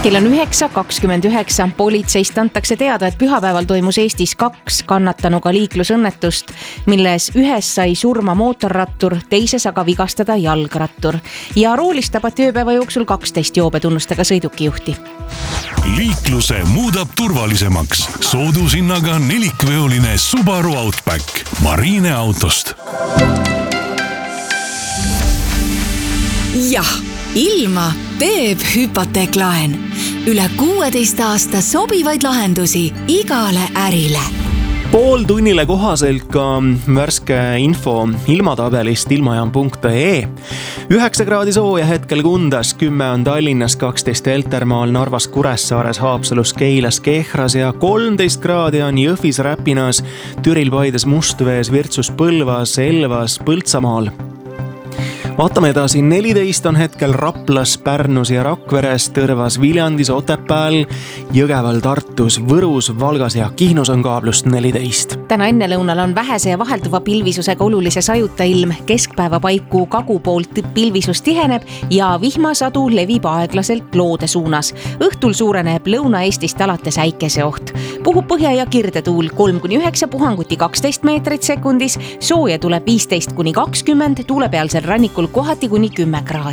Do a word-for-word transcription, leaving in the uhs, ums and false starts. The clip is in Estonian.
Kell on üheksa kakskümmend üheksa. Politseist antakse teada, et pühapäeval toimus Eestis kaks kannatanuga liiklusõnnetust, milles ühes sai surma mootorrattur, teises aga vigastada jalgrattur. Ja roolist tabati ööpäeva jooksul kaksteist joobetunnustega sõidukijuhti. Liikluse muudab turvalisemaks. Soodushinnaga nelikveoline Subaru Outback Marine autost. Jah, ilma teeb hüpoteeklaen. Üle kuueteist aasta sobivaid lahendusi igale ärile. Pool tunnile kohaselt ka värske info ilmatabelist ilmajaam punkt ee. üheksa kraadi sooja hetkel Kundas, kümme on Tallinnas, kaksteist Heltermaal, Narvas, Kuressaares, Haapsalus, Keilas, Kehras ja kolmteist kraadi on Jõhvis, Räpinas, Türil, Paides, Mustvees, Virtsus, Põlvas, Elvas, Põltsamaal. Vaatame edasi, neliteist on hetkel Raplas, Pärnus ja Rakveres, Tõrvas, Viljandis, Otepääl, Jõgeval, Tartus, Võrus, Valgas ja Kihnus on kaablust neliteist. Täna ennelõunal on vähese ja vahelduva pilvisusega olulise sajuta ilm. Keskpäeva paiku kagu poolt pilvisus tiheneb ja vihmasadu levib aeglaselt loode suunas. Õhtul suureneb Lõuna-Eestist alates äikeseoht. Puhub põhja- ja kirdetuul kolm kuni üheksa, puhanguti kaksteist meetrit sekundis, sooja tuleb viisteist kuni kakskümmend, tuulepealsel rannikul kohati kuni kümme kraadi.